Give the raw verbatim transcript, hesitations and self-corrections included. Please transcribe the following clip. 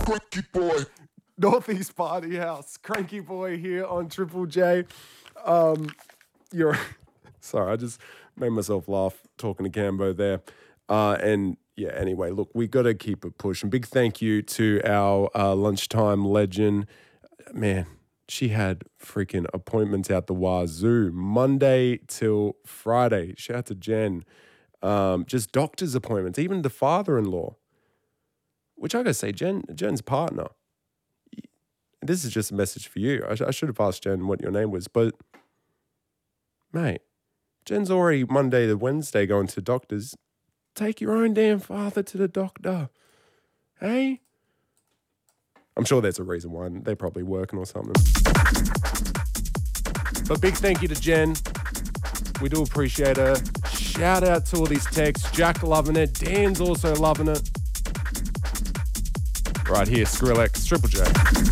Cranky boy. Northeast Party House. Cranky boy here on Triple J. Um, you're sorry, I just made myself laugh talking to Cambo there. Uh, and yeah, anyway, look, we got to keep it pushing. Big thank you to our uh, lunchtime legend. Man, she had freaking appointments out the wazoo, Monday till Friday. Shout out to Jen. Um, just doctor's appointments, even the father-in-law, which I got to say, Jen, Jen's partner. This is just a message for you. I, sh- I should have asked Jen what your name was, but mate, Jen's already Monday to Wednesday going to doctors. Take your own damn father to the doctor. Hey? I'm sure there's a reason why. They're probably working or something. But big thank you to Jen. We do appreciate her. Shout out to all these texts. Jack loving it. Dan's also loving it. Right here, Skrillex, Triple J.